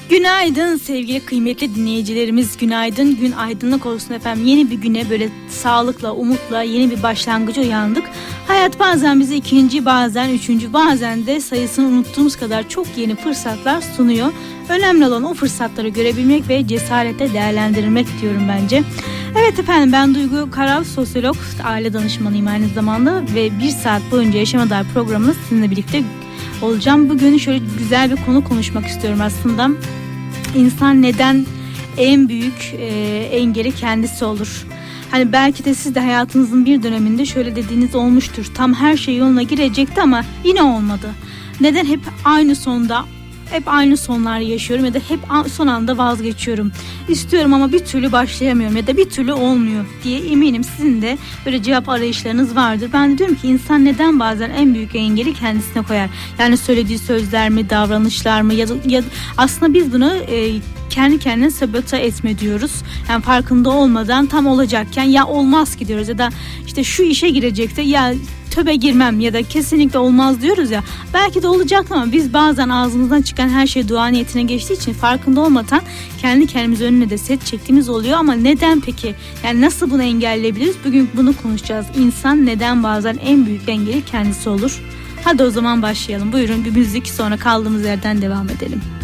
Günaydın sevgili kıymetli dinleyicilerimiz, günaydın, gün aydınlık olsun efendim. Yeni bir güne böyle sağlıkla, umutla yeni bir başlangıcı uyandık. Hayat bazen bize ikinci, bazen üçüncü, bazen de sayısını unuttuğumuz kadar çok yeni fırsatlar sunuyor. Önemli olan o fırsatları görebilmek ve cesaretle değerlendirmek diyorum bence. Evet efendim, ben Duygu Karal, sosyolog, aile danışmanıyım aynı zamanda ve bir saat boyunca Yaşama Dair programında sizinle birlikte olacağım. Bugün şöyle güzel bir konu konuşmak istiyorum aslında. İnsan neden en büyük engeli kendisi olur? Hani belki de siz de hayatınızın bir döneminde şöyle dediğiniz olmuştur. Tam her şey yoluna girecekti ama yine olmadı. Neden hep aynı sonlar yaşıyorum ya da hep son anda vazgeçiyorum. İstiyorum ama bir türlü başlayamıyorum ya da bir türlü olmuyor diye eminim sizin de böyle cevap arayışlarınız vardır. Ben de diyorum ki insan neden bazen en büyük engeli kendisine koyar? Yani söylediği sözler mi, davranışlar mı ya da aslında biz bunu kendi kendine sabote etme diyoruz. Yani farkında olmadan tam olacakken ya olmaz ki diyoruz ya da işte şu işe girecekti ya töbe girmem ya da kesinlikle olmaz diyoruz ya. Belki de olacak ama biz bazen ağzımızdan çıkan her şey dua niyetine geçtiği için farkında olmadan kendi kendimiz önüne de set çektiğimiz oluyor. Ama neden peki? Yani nasıl bunu engelleyebiliriz? Bugün bunu konuşacağız. İnsan neden bazen en büyük engeli kendisi olur? Hadi o zaman başlayalım. Buyurun bir müzik, sonra kaldığımız yerden devam edelim.